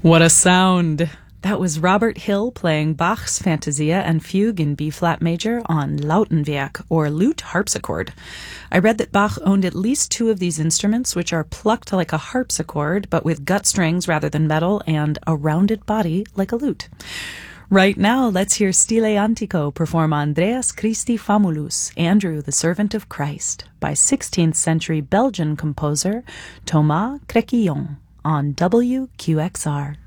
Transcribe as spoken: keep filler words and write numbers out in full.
What a sound! That was Robert Hill playing Bach's Fantasia and Fugue in B-flat major on Lautenwerk, or lute harpsichord. I read that Bach owned at least two of these instruments, which are plucked like a harpsichord, but with gut strings rather than metal, and a rounded body like a lute. Right now, let's hear Stile Antico perform Andreas Christi Famulus, Andrew the Servant of Christ, by sixteenth century Belgian composer Thomas Crecillon on W Q X R.